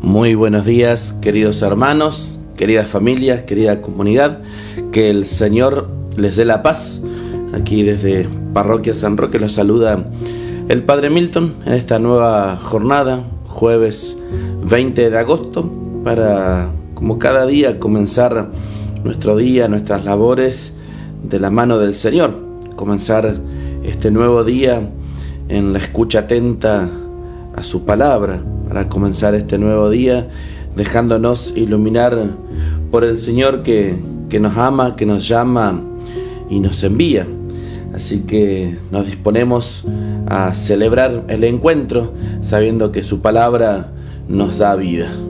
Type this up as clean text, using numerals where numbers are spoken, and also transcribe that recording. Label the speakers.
Speaker 1: Muy buenos días, queridos hermanos, queridas familias, querida comunidad. Que el Señor les dé la paz. Aquí desde Parroquia San Roque los saluda el Padre Milton en esta nueva jornada, jueves 20 de agosto, para, como cada día, comenzar nuestro día, nuestras labores de la mano del Señor. Comenzar este nuevo día en la escucha atenta a su palabra, para comenzar este nuevo día dejándonos iluminar por el Señor que nos ama, que nos llama y nos envía. Así que nos disponemos a celebrar el encuentro sabiendo que su palabra nos da vida.